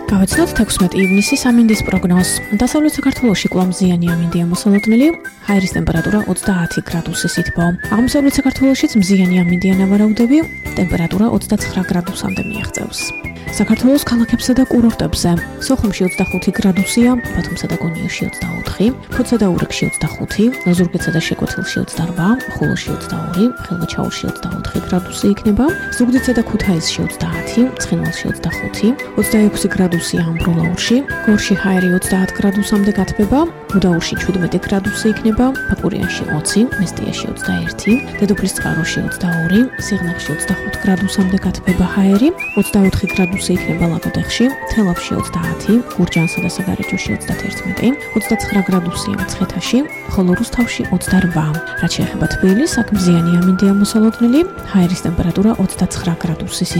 გავეცნოთ 16 ივნისის ამინდის პროგნოზს. დასავლეთ საქართველოში კვლავ მზიანი ამინდია მოსალოდნელი, ჰაერის ტემპერატურა 30 გრადუსი სითბო. აღმოსავლეთ საქართველოშიც მზიანი ამინდია ნავარაუდები, ტემპერატურა 29 გრადუსამდე მიაღწევს. საქართველოს ქალაქებსა და კურორტებზე სოხუმში 25 გრადუსია, ბათუმსა და გონიოში 24, ფოთსა და ურეკში 25, ზუგდიდსა და შეკვეთილში 28, ხულოში 22, ხელვაჩაურში 24 გრადუსი იქნება, ზუგდიდსა და ქუთაისში 30, ცხინვალში 25, 26 გრადუსია ამბროლაურში, გორში ჰაერი 30 გრადუსამდე გათბება, გუდაურში 17 გრადუსი იქნება, ბაკურიანში 20, მესტიაში 21, დედოფლისწყაროში 22, სიღნაღში 25 გრადუსამდე გათბება ჰაერი, 24 გრადუსი იქნება ლაგოდეხში, თელავში 30, გურჯაანსა და საგარეჯოში 31, 29 გრადუსია მცხეთაში, ხოლო რუსთავში 28. რაც შეეხება თბილისს, აქ მზიანი ამინდია მოსალოდნელი, ჰაერის ტემპერატურა 29 გრადუსი